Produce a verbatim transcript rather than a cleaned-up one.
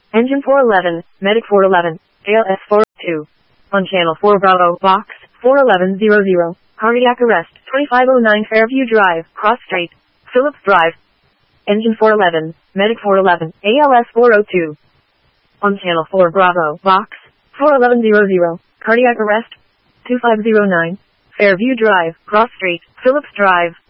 Engine four eleven, Medic four eleven, A L S four oh two. On Channel four Bravo, Box, four eleven hundred, cardiac arrest, twenty-five oh nine Fairview Drive, Cross Street, Phillips Drive. Engine four eleven, Medic four eleven, A L S four oh two. On Channel four Bravo, Box, four eleven hundred, cardiac arrest, two five oh nine, Fairview Drive, Cross Street, Phillips Drive.